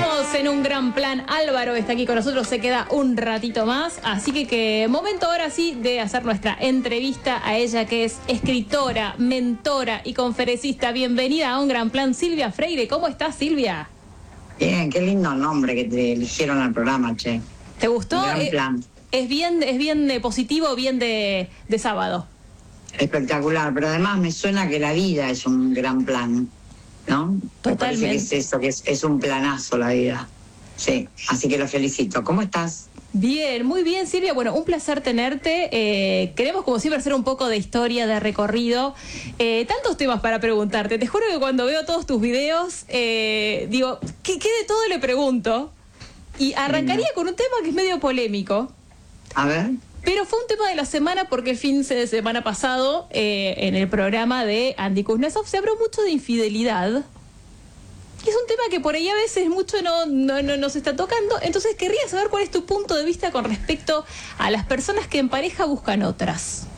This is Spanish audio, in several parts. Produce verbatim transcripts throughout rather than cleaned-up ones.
Estamos en un gran plan. Álvaro está aquí con nosotros, se queda un ratito más. Así que, que momento ahora sí de hacer nuestra entrevista a ella, que es escritora, mentora y conferencista. Bienvenida a un gran plan, Silvia Freire. ¿Cómo estás, Silvia? Bien, qué lindo nombre que te eligieron al programa, che. ¿Te gustó? Un gran Eh, plan. Es bien, es bien de positivo, bien de, de sábado. Espectacular, pero además me suena que la vida es un gran plan, ¿no? Totalmente. Me parece que es eso, que es, es un planazo la vida. Sí, así que lo felicito. ¿Cómo estás? Bien, muy bien, Silvia. Bueno, un placer tenerte. Eh, queremos, como siempre, hacer un poco de historia, de recorrido. Eh, tantos temas para preguntarte. Te juro que cuando veo todos tus videos, eh, digo, ¿qué, ¿qué de todo le pregunto? Y arrancaría con un tema que es medio polémico. A ver. Pero fue un tema de la semana porque el fin de semana pasado, eh, en el programa de Andy Kuznetsov, se habló mucho de infidelidad. Y es un tema que por ahí a veces mucho no, no, no nos está tocando. Entonces querría saber cuál es tu punto de vista con respecto a las personas que en pareja buscan otras.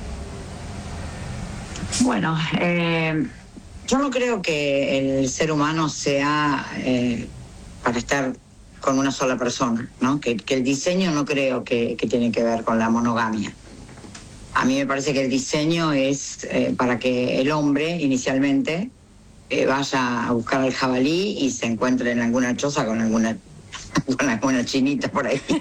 Bueno, eh, yo no creo que el ser humano sea eh, para estar con una sola persona, ¿no? Que, que el diseño no creo que, que tiene que ver con la monogamia. A mí me parece que el diseño es eh, para que el hombre inicialmente eh, vaya a buscar al jabalí y se encuentre en alguna choza con alguna, con alguna chinita por ahí.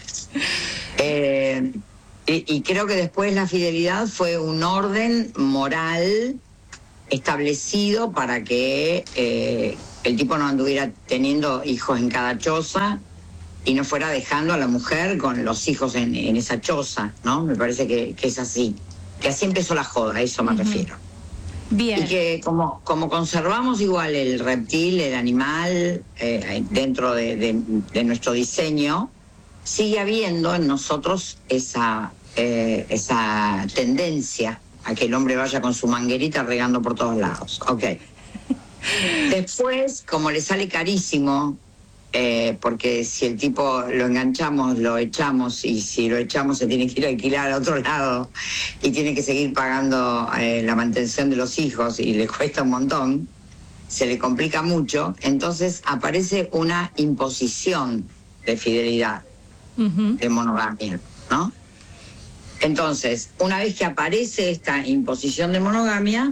eh, y, y creo que después la fidelidad fue un orden moral establecido para que eh, el tipo no anduviera teniendo hijos en cada choza y no fuera dejando a la mujer con los hijos en, en esa choza, ¿no? Me parece que, que es así. Que así empezó la joda, a eso me uh-huh. refiero. Bien. Y que como, como conservamos igual el reptil, el animal, eh, dentro de, de, de nuestro diseño, sigue habiendo en nosotros esa, eh, esa tendencia a que el hombre vaya con su manguerita regando por todos lados. Ok. Después, como le sale carísimo, eh, porque si el tipo lo enganchamos, lo echamos, y si lo echamos se tiene que ir a alquilar a otro lado y tiene que seguir pagando eh, la mantención de los hijos y le cuesta un montón, se le complica mucho, entonces aparece una imposición de fidelidad, uh-huh. de monogamia, ¿no? Entonces, una vez que aparece esta imposición de monogamia,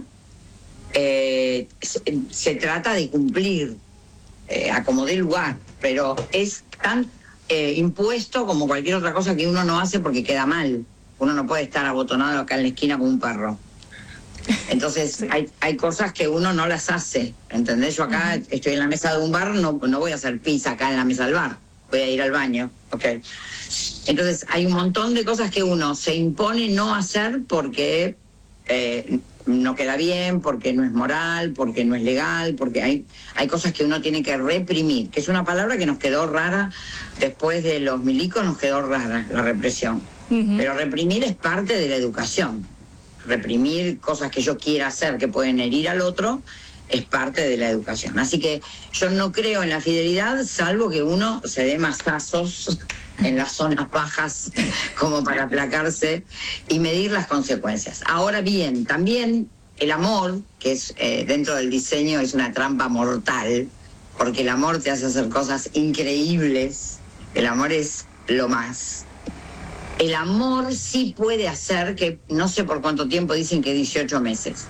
eh, se, se trata de cumplir eh, a como dé lugar, pero es tan eh, impuesto como cualquier otra cosa que uno no hace porque queda mal. Uno no puede estar abotonado acá en la esquina como un perro. Entonces, sí. hay, hay cosas que uno no las hace, ¿entendés? Yo acá uh-huh. estoy en la mesa de un bar, no, no voy a hacer pizza acá en la mesa del bar, voy a ir al baño, ¿ok? Entonces hay un montón de cosas que uno se impone no hacer porque eh, no queda bien, porque no es moral, porque no es legal, porque hay, hay cosas que uno tiene que reprimir, que es una palabra que nos quedó rara después de los milicos, nos quedó rara la represión. Uh-huh. Pero reprimir es parte de la educación. Reprimir cosas que yo quiera hacer que pueden herir al otro es parte de la educación. Así que yo no creo en la fidelidad, salvo que uno se dé mazazos en las zonas bajas como para aplacarse y medir las consecuencias. Ahora bien, también el amor, que es eh, dentro del diseño es una trampa mortal, porque el amor te hace hacer cosas increíbles, el amor es lo más. El amor sí puede hacer que, no sé por cuánto tiempo, dicen que dieciocho meses,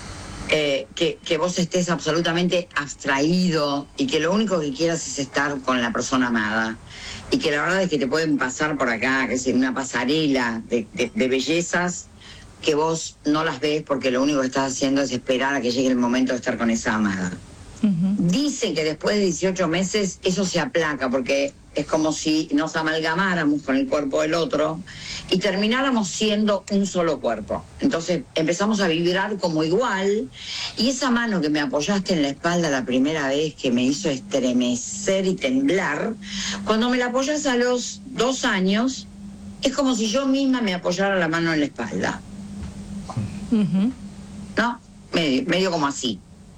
eh, que, que vos estés absolutamente abstraído y que lo único que quieras es estar con la persona amada. Y que la verdad es que te pueden pasar por acá, que es una pasarela de, de, de bellezas que vos no las ves porque lo único que estás haciendo es esperar a que llegue el momento de estar con esa amada. Uh-huh. Dicen que después de dieciocho meses eso se aplaca porque es como si nos amalgamáramos con el cuerpo del otro y termináramos siendo un solo cuerpo. Entonces empezamos a vibrar como igual y esa mano que me apoyaste en la espalda la primera vez que me hizo estremecer y temblar, cuando me la apoyas a los dos años es como si yo misma me apoyara la mano en la espalda. Uh-huh. ¿No? Medio, medio como así.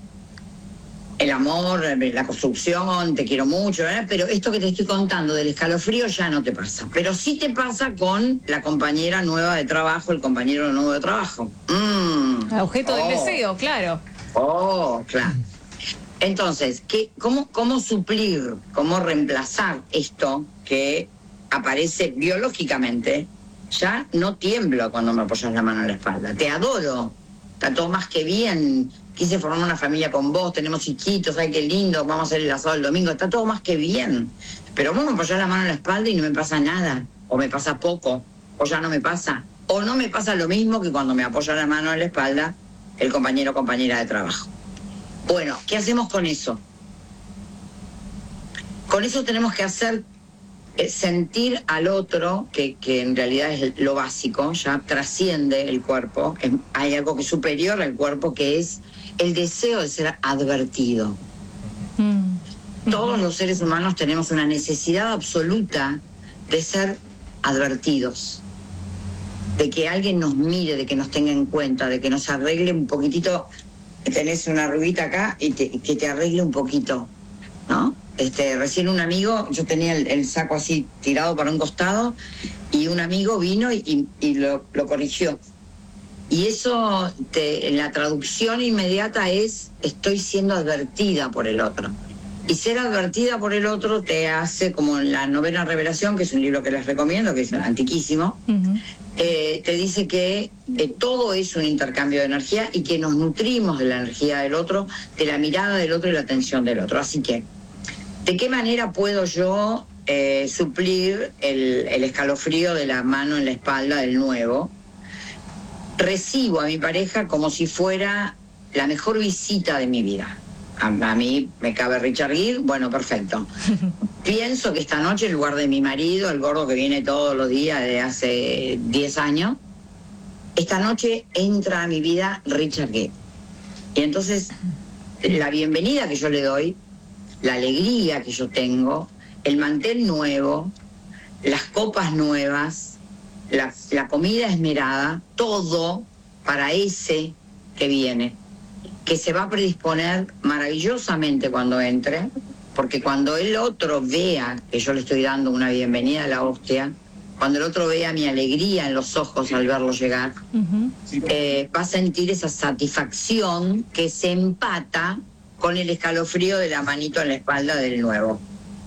El amor, la construcción, te quiero mucho, ¿eh? Pero esto que te estoy contando del escalofrío ya no te pasa. Pero sí te pasa con la compañera nueva de trabajo, el compañero nuevo de trabajo. Mm. Objeto oh. del deseo, claro. Oh, claro. Entonces, ¿qué, cómo, ¿cómo suplir, cómo reemplazar esto que aparece biológicamente? Ya no tiemblo cuando me apoyas la mano en la espalda. Te adoro. Está todo más que bien. Quise formar una familia con vos, tenemos chiquitos, ay, qué lindo, vamos a hacer el asado el domingo. Está todo más que bien. Pero vos me apoyás la mano en la espalda y no me pasa nada. O me pasa poco. O ya no me pasa. O no me pasa lo mismo que cuando me apoya la mano en la espalda el compañero o compañera de trabajo. Bueno, ¿qué hacemos con eso? Con eso tenemos que hacer eh, sentir al otro, que, que en realidad es lo básico, ya trasciende el cuerpo. Es, hay algo que es superior al cuerpo, que es el deseo de ser advertido. Mm. Todos los seres humanos tenemos una necesidad absoluta de ser advertidos, de que alguien nos mire, de que nos tenga en cuenta, de que nos arregle un poquitito. Tenés una arruguita acá y te, que te arregle un poquito, ¿no? Este, recién un amigo, yo tenía el, el saco así tirado para un costado y un amigo vino y, y, y lo, lo corrigió. Y eso, te, en la traducción inmediata es, estoy siendo advertida por el otro. Y ser advertida por el otro te hace, como en la novena revelación, que es un libro que les recomiendo, que es antiquísimo, uh-huh. eh, te dice que eh, todo es un intercambio de energía y que nos nutrimos de la energía del otro, de la mirada del otro y la atención del otro. Así que, ¿de qué manera puedo yo eh, suplir el, el escalofrío de la mano en la espalda del nuevo? Recibo a mi pareja como si fuera la mejor visita de mi vida. A, a mí me cabe Richard Gere, bueno, perfecto. Pienso que esta noche, en lugar de mi marido, el gordo que viene todos los días de hace diez años, esta noche entra a mi vida Richard Gere. Y entonces, la bienvenida que yo le doy, la alegría que yo tengo, el mantel nuevo, las copas nuevas, la, la comida esmerada, todo para ese que viene, que se va a predisponer maravillosamente cuando entre, porque cuando el otro vea que yo le estoy dando una bienvenida a la hostia, cuando el otro vea mi alegría en los ojos al verlo llegar, uh-huh. eh, va a sentir esa satisfacción que se empata con el escalofrío de la manito en la espalda del nuevo.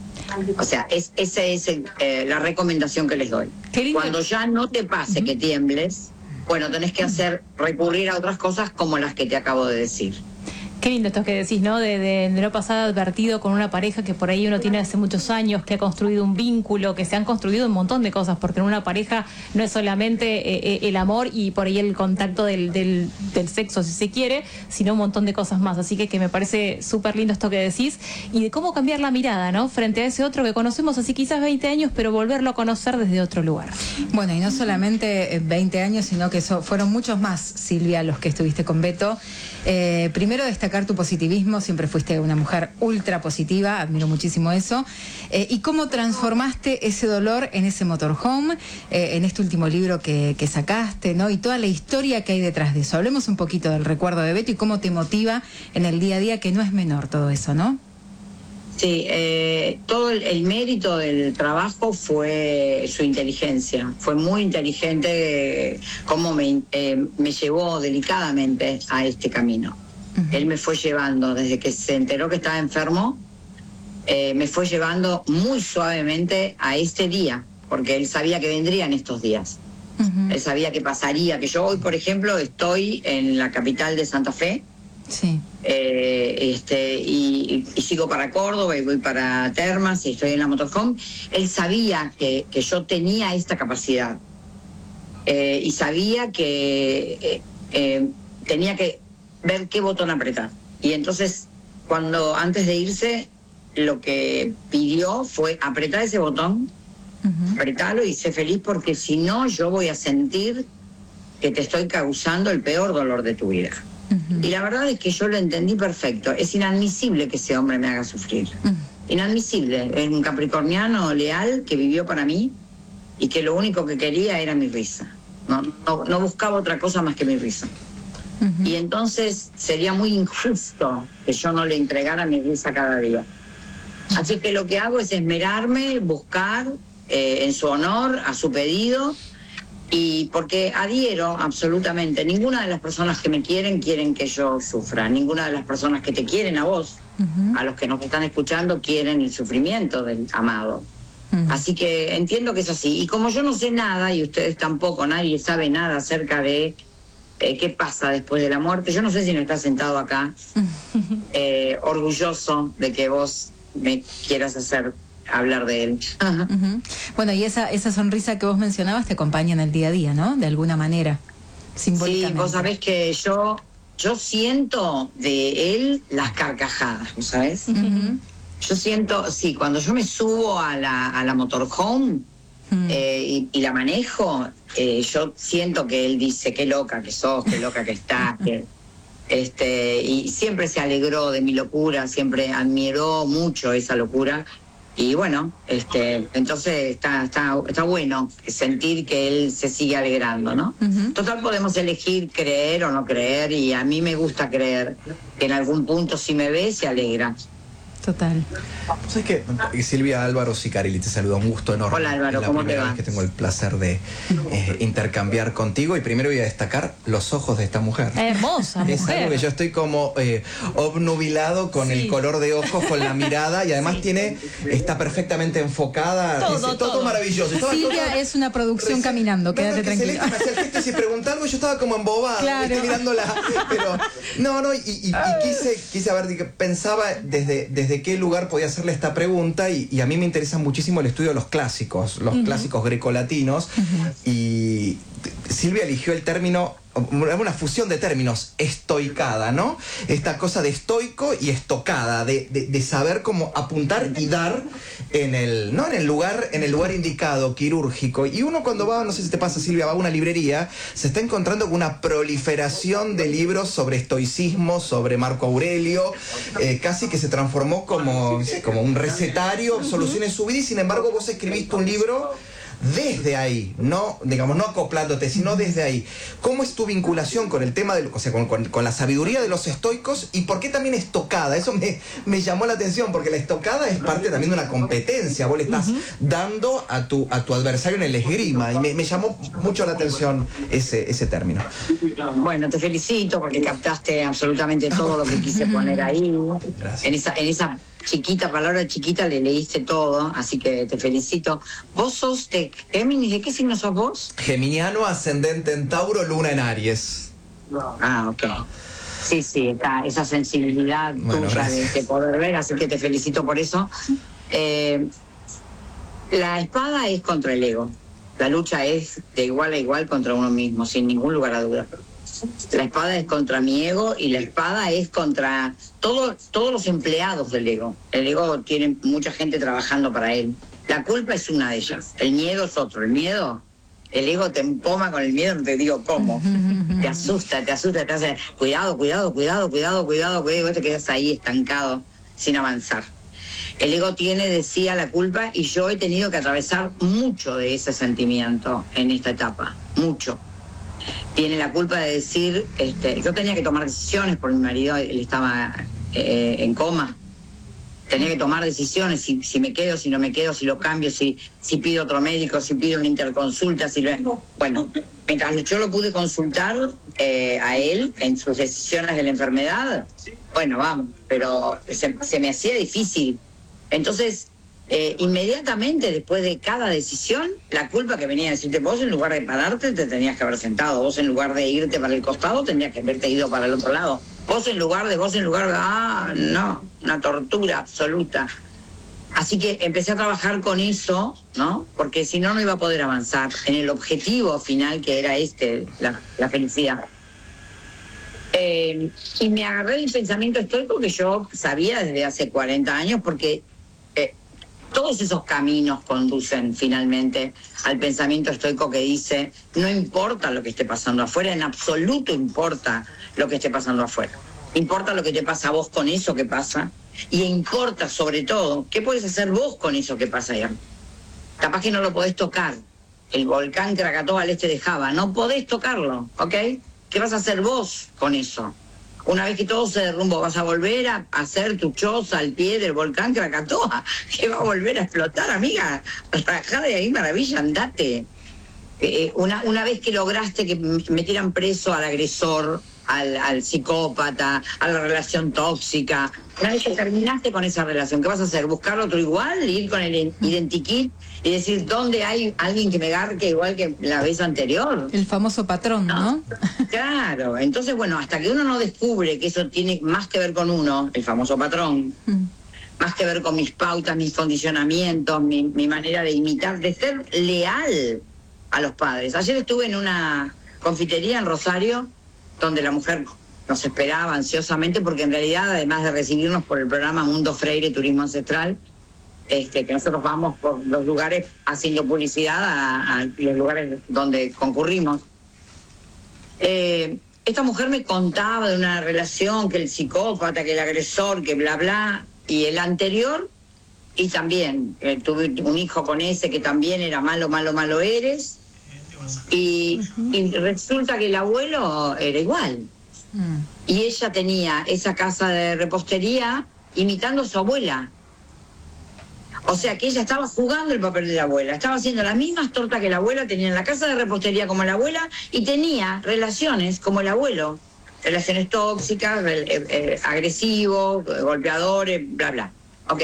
O sea, es, esa es el, eh, la recomendación que les doy. Cuando ya no te pase uh-huh. que tiembles, bueno, tenés que hacer, recurrir a otras cosas como las que te acabo de decir. Qué lindo esto que decís, ¿no? De, de, de no pasar advertido con una pareja que por ahí uno tiene hace muchos años, que ha construido un vínculo, que se han construido un montón de cosas, porque en una pareja no es solamente eh, el amor y por ahí el contacto del, del, del sexo, si se quiere, sino un montón de cosas más. Así que, que me parece súper lindo esto que decís y de cómo cambiar la mirada, ¿no? Frente a ese otro que conocemos hace quizás veinte años, pero volverlo a conocer desde otro lugar. Bueno, y no solamente veinte años, sino que so, fueron muchos más, Silvia, los que estuviste con Beto. Eh, primero destacar tu positivismo, siempre fuiste una mujer ultra positiva, admiro muchísimo eso, eh, y cómo transformaste ese dolor en ese motorhome, eh, en este último libro que, que sacaste, ¿no? Y toda la historia que hay detrás de eso. Hablemos un poquito del recuerdo de Beto y cómo te motiva en el día a día, que no es menor todo eso, ¿no? Sí, eh, todo el, el mérito del trabajo fue su inteligencia. Fue muy inteligente eh, cómo me, eh, me llevó delicadamente a este camino. Uh-huh. Él me fue llevando, desde que se enteró que estaba enfermo, eh, me fue llevando muy suavemente a este día, porque él sabía que vendrían estos días. Uh-huh. Él sabía que pasaría, que yo hoy, por ejemplo, estoy en la capital de Santa Fe. Sí. Eh, este, y, y sigo para Córdoba y voy para Termas y estoy en la motorhome. Él sabía que, que yo tenía esta capacidad eh, y sabía que eh, eh, tenía que ver qué botón apretar. Y entonces, cuando antes de irse, lo que pidió fue apretar ese botón, uh-huh. apretarlo y sé feliz, porque si no, yo voy a sentir que te estoy causando el peor dolor de tu vida. Uh-huh. Y la verdad es que yo lo entendí perfecto. Es inadmisible que ese hombre me haga sufrir. Uh-huh. Inadmisible. Es un capricorniano leal que vivió para mí y que lo único que quería era mi risa. No, no, no buscaba otra cosa más que mi risa. Uh-huh. Y entonces sería muy injusto que yo no le entregara mi risa cada día. Así que lo que hago es esmerarme, buscar eh, en su honor, a su pedido, Y porque adhiero absolutamente, ninguna de las personas que me quieren quieren que yo sufra, ninguna de las personas que te quieren a vos, uh-huh. a los que nos están escuchando, quieren el sufrimiento del amado. Uh-huh. Así que entiendo que es así. Y como yo no sé nada, y ustedes tampoco, nadie sabe nada acerca de eh, qué pasa después de la muerte, yo no sé si no estás sentado acá, uh-huh. eh, orgulloso de que vos me quieras hacer hablar de él. Ajá. Uh-huh. Bueno, y esa esa sonrisa que vos mencionabas te acompaña en el día a día, ¿no? De alguna manera, simbólicamente. Sí, vos sabés que yo yo siento de él las carcajadas, ¿vos sabés? Uh-huh. Yo siento, sí, cuando yo me subo a la, a la motorhome uh-huh. eh, y, y la manejo, eh, yo siento que él dice, qué loca que sos, qué loca que estás, que... Este, y siempre se alegró de mi locura, siempre admiró mucho esa locura. Y bueno, este, entonces está, está, está bueno sentir que él se sigue alegrando, ¿no? Uh-huh. Total, podemos elegir creer o no creer, y a mí me gusta creer que en algún punto si me ve se alegra. Total. ¿Sabes qué? Silvia Álvaro Sicarelli te saluda, un gusto enorme. Hola Álvaro, ¿cómo te va? Es la primera vez que tengo el placer de eh, intercambiar contigo, y primero voy a destacar los ojos de esta mujer. Hermosa mujer. Es algo que yo estoy como eh, obnubilado con sí. el color de ojos, con la mirada, y además sí. tiene, está perfectamente enfocada. Todo, es, todo, todo maravilloso. Estaba Silvia todo, es una producción recién, caminando, quédate tranquilo. Me hacía el gesto y si preguntaba algo, yo estaba como embobado, claro. estoy mirándola, pero no, no, y, y, y quise, quise ver, pensaba desde, desde qué lugar podía hacerle esta pregunta, y, y a mí me interesa muchísimo el estudio de los clásicos, los uh-huh. clásicos grecolatinos, uh-huh. y Silvia eligió el término, una fusión de términos, estoicada, ¿no? Esta cosa de estoico y estocada, de, de, de saber cómo apuntar y dar en el, ¿no? en el lugar, en el lugar indicado, quirúrgico. Y uno cuando va, no sé si te pasa, Silvia, va a una librería, se está encontrando con una proliferación de libros sobre estoicismo, sobre Marco Aurelio, eh, casi que se transformó como, como un recetario, soluciones su vida, y sin embargo vos escribiste un libro desde ahí, no, digamos, no acoplándote, sino desde ahí. ¿Cómo es tu vinculación con el tema, de, o sea, con, con, con la sabiduría de los estoicos, y por qué también estocada? Eso me, me llamó la atención, porque la estocada es parte también de una competencia. Vos le estás uh-huh. dando a tu, a tu adversario en el esgrima, y me, me llamó mucho la atención ese, ese término. Bueno, te felicito porque captaste absolutamente todo lo que quise poner ahí. Gracias. En esa, en esa chiquita, palabra chiquita, le leíste todo, así que te felicito. Vos sos de Géminis, ¿de qué signo sos vos? Geminiano, ascendente en Tauro, luna en Aries. Ah, ok. Sí, sí, está esa sensibilidad bueno, tuya de, de poder ver, así que te felicito por eso. Eh, la espada es contra el ego. La lucha es de igual a igual contra uno mismo, sin ningún lugar a duda. La espada es contra mi ego, y la espada es contra todo, todos los empleados del ego. El ego tiene mucha gente trabajando para él. La culpa es una de ellas. El miedo es otro. El miedo, el ego te empoma con el miedo, no te digo cómo. Te asusta, te asusta, te hace cuidado, cuidado, cuidado, cuidado, cuidado, cuidado, y vos te quedas ahí estancado sin avanzar. El ego tiene, decía, la culpa, y yo he tenido que atravesar mucho de ese sentimiento en esta etapa, mucho. Tiene la culpa de decir, este, yo tenía que tomar decisiones por mi marido, él estaba eh, en coma. Tenía que tomar decisiones, si, si me quedo, si no me quedo, si lo cambio, si, si pido otro médico, si pido una interconsulta, si lo... Bueno, mientras yo lo pude consultar eh, a él en sus decisiones de la enfermedad, bueno, vamos, pero se, se me hacía difícil. Entonces, eh, inmediatamente después de cada decisión, la culpa que venía a decirte, vos en lugar de pararte te tenías que haber sentado, vos en lugar de irte para el costado tenías que haberte ido para el otro lado, vos en lugar de, vos en lugar de, ah, no, una tortura absoluta. Así que empecé a trabajar con eso, ¿no? Porque si no, no iba a poder avanzar en el objetivo final, que era este, la, la felicidad. Eh, y me agarré del pensamiento estoico que yo sabía desde hace cuarenta años, porque eh, todos esos caminos conducen finalmente al pensamiento estoico que dice, no importa lo que esté pasando afuera, en absoluto importa lo que esté pasando afuera. Importa lo que te pasa a vos con eso que pasa, y importa sobre todo qué puedes hacer vos con eso que pasa allá. Capaz que no lo podés tocar. El volcán Krakatoa al este de Java, no podés tocarlo, ¿ok? ¿Qué vas a hacer vos con eso? Una vez que todo se derrumbó, ¿vas a volver a hacer tu choza al pie del volcán Krakatoa? ¿Qué va a volver a explotar, amiga? Rajá de ahí, maravilla, andate. Eh, una, una vez que lograste que metieran preso al agresor, al, al psicópata, a la relación tóxica, una vez que terminaste con esa relación, ¿qué vas a hacer? ¿Buscar otro igual? ¿Ir con el identikit y decir dónde hay alguien que me garque igual que la vez anterior? El famoso patrón, ¿no? ¿no? Claro, entonces bueno, hasta que uno no descubre que eso tiene más que ver con uno, el famoso patrón, mm. más que ver con mis pautas, mis condicionamientos, mi, mi manera de imitar, de ser leal a los padres. Ayer estuve en una confitería en Rosario, donde la mujer nos esperaba ansiosamente, porque en realidad, además de recibirnos por el programa Mundo Freire Turismo Ancestral, este, que nosotros vamos por los lugares haciendo publicidad a, a los lugares donde concurrimos, eh, esta mujer me contaba de una relación, que el psicópata, que el agresor, que bla bla, y el anterior, y también eh, tuve un hijo con ese que también era malo, malo, malo eres, y, uh-huh. y resulta que el abuelo era igual. Uh-huh. Y ella tenía esa casa de repostería imitando a su abuela. O sea que ella estaba jugando el papel de la abuela, estaba haciendo las mismas tortas que la abuela, tenía en la casa de repostería como la abuela y tenía relaciones como el abuelo. Relaciones tóxicas, eh, eh, agresivos, golpeadores, bla, bla. Ok.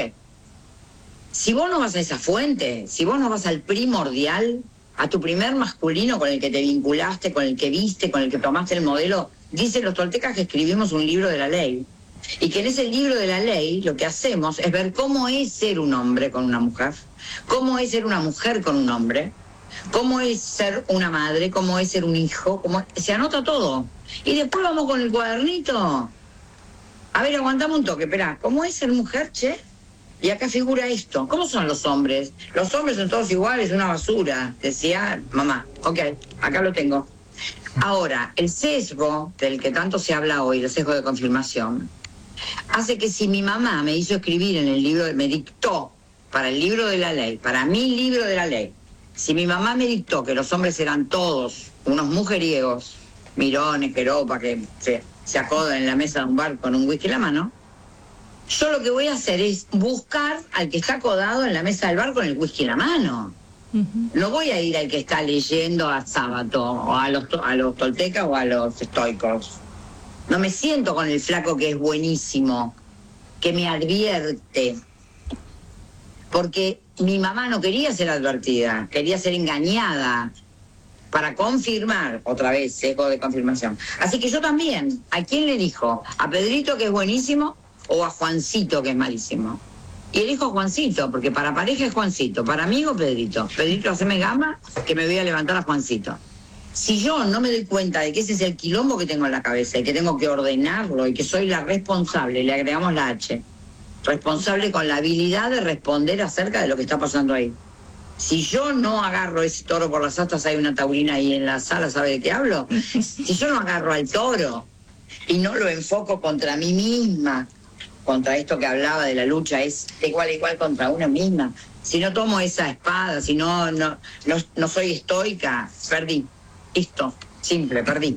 Si vos no vas a esa fuente, si vos no vas al primordial, a tu primer masculino con el que te vinculaste, con el que viste, con el que tomaste el modelo, dicen los toltecas que escribimos un libro de la ley. Y que en ese libro de la ley lo que hacemos es ver cómo es ser un hombre con una mujer, cómo es ser una mujer con un hombre, cómo es ser una madre, cómo es ser un hijo, cómo... se anota todo. Y después vamos con el cuadernito. A ver, aguantame un toque, espera, ¿cómo es ser mujer, che? Y acá figura esto. ¿Cómo son los hombres? Los hombres son todos iguales, una basura, decía mamá. Ok, acá lo tengo. Ahora, el sesgo del que tanto se habla hoy, el sesgo de confirmación, hace que si mi mamá me hizo escribir en el libro, me dictó para el libro de la ley, para mi libro de la ley, si mi mamá me dictó que los hombres eran todos unos mujeriegos, mirones, queropa, que se, se acodan en la mesa de un bar con un whisky en la mano, yo lo que voy a hacer es buscar al que está acodado en la mesa del bar con el whisky en la mano. Uh-huh. No voy a ir al que está leyendo a Sábato, o a los, a los toltecas o a los estoicos. No me siento con el flaco que es buenísimo, que me advierte. Porque mi mamá no quería ser advertida, quería ser engañada para confirmar, otra vez, sesgo de confirmación. Así que yo también, ¿a quién le dijo? ¿A Pedrito que es buenísimo o a Juancito que es malísimo? Y elijo a Juancito, porque para pareja es Juancito, para amigo Pedrito. Pedrito, haceme gama que me voy a levantar a Juancito. Si yo no me doy cuenta de que ese es el quilombo que tengo en la cabeza y que tengo que ordenarlo y que soy la responsable, le agregamos la H, responsable con la habilidad de responder acerca de lo que está pasando ahí. Si yo no agarro ese toro por las astas, hay una taurina ahí en la sala, ¿sabe de qué hablo? Si yo no agarro al toro y no lo enfoco contra mí misma, contra esto que hablaba de la lucha, es de igual a igual contra una misma. Si no tomo esa espada, si no, no, no, no soy estoica, perdí. Listo, simple, perdí.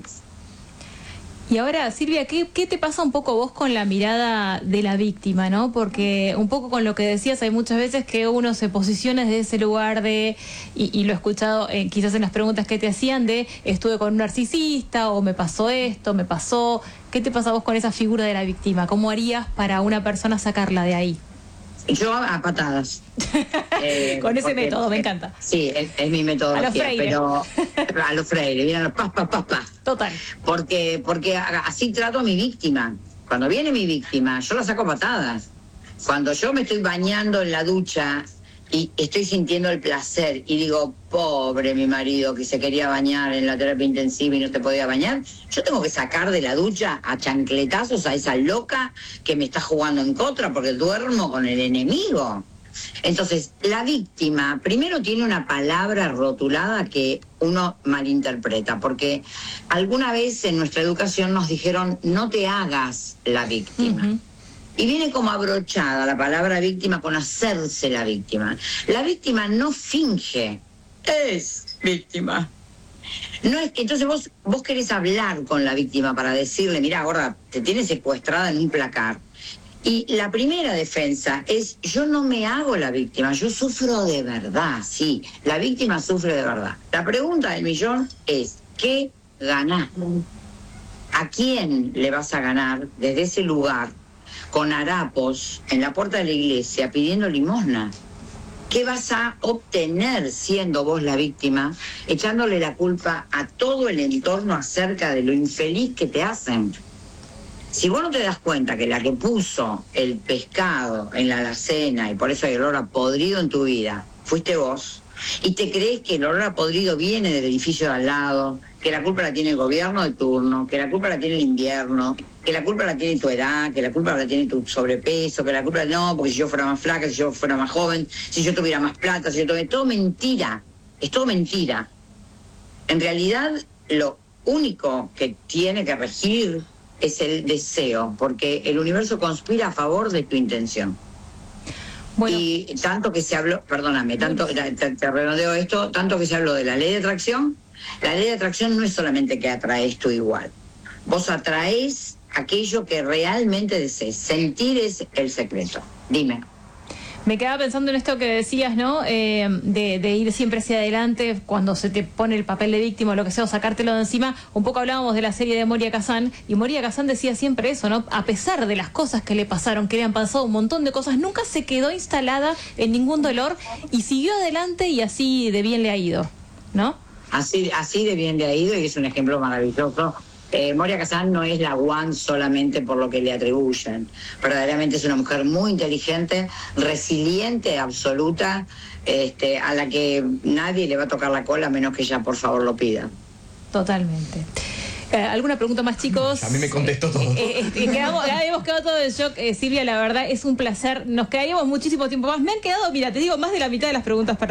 Y ahora, Silvia, ¿qué, ¿qué te pasa un poco vos con la mirada de la víctima, ¿no? Porque un poco con lo que decías, hay muchas veces que uno se posiciona desde ese lugar de, y, y lo he escuchado eh, quizás en las preguntas que te hacían, de estuve con un narcisista, o me pasó esto, me pasó. ¿Qué te pasa vos con esa figura de la víctima? ¿Cómo harías para una persona sacarla de ahí? Yo a patadas. Eh, Con ese porque, método, me encanta. Sí, es, es mi metodología, a pero a los Freire, mira, los pas, pas, pas, pas. Total. Porque, porque así trato a mi víctima. Cuando viene mi víctima, yo la saco a patadas. Cuando yo me estoy bañando en la ducha y estoy sintiendo el placer y digo, pobre mi marido que se quería bañar en la terapia intensiva y no se podía bañar, yo tengo que sacar de la ducha a chancletazos a esa loca que me está jugando en contra porque duermo con el enemigo. Entonces, la víctima primero tiene una palabra rotulada que uno malinterpreta, porque alguna vez en nuestra educación nos dijeron no te hagas la víctima. Uh-huh. Y viene como abrochada la palabra víctima con hacerse la víctima. La víctima no finge, es víctima. No es que entonces vos, vos querés hablar con la víctima para decirle, mirá, gorda, te tienes secuestrada en un placar. Y la primera defensa es, yo no me hago la víctima, yo sufro de verdad, sí, la víctima sufre de verdad. La pregunta del millón es, ¿qué ganás? ¿A quién le vas a ganar desde ese lugar, con harapos, en la puerta de la iglesia, pidiendo limosna? ¿Qué vas a obtener siendo vos la víctima, echándole la culpa a todo el entorno acerca de lo infeliz que te hacen? Si vos no te das cuenta que la que puso el pescado en la alacena y por eso hay olor a podrido en tu vida, fuiste vos, y te crees que el olor a podrido viene del edificio de al lado, que la culpa la tiene el gobierno de turno, que la culpa la tiene el invierno, que la culpa la tiene tu edad, que la culpa la tiene tu sobrepeso, que la culpa no, porque si yo fuera más flaca, si yo fuera más joven, si yo tuviera más plata, si yo tuviera... Todo mentira, es todo mentira. En realidad, lo único que tiene que regir es el deseo, porque el universo conspira a favor de tu intención. Bueno. Y tanto que se habló, perdóname, tanto te, te redondeo esto, tanto que se habló de la ley de atracción, la ley de atracción no es solamente que atraes tú igual, vos atraes aquello que realmente desees, sentir es el secreto. Dime. Me quedaba pensando en esto que decías, ¿no? Eh, de, de ir siempre hacia adelante cuando se te pone el papel de víctima o lo que sea, o sacártelo de encima. Un poco hablábamos de la serie de Moria Kazan, y Moria Kazan decía siempre eso, ¿no? A pesar de las cosas que le pasaron, que le han pasado un montón de cosas, nunca se quedó instalada en ningún dolor y siguió adelante, y así de bien le ha ido, ¿no? Así, así de bien le ha ido, y es un ejemplo maravilloso. Eh, Moria Kazan no es la one solamente por lo que le atribuyen. Verdaderamente es una mujer muy inteligente, resiliente, absoluta, este, a la que nadie le va a tocar la cola a menos que ella por favor lo pida. Totalmente. Eh, ¿Alguna pregunta más, chicos? A mí me contestó todo. Eh, eh, quedamos, hemos quedado todo en shock. Eh, Silvia, la verdad es un placer. Nos quedaríamos muchísimo tiempo más. Me han quedado, mira, te digo, más de la mitad de las preguntas para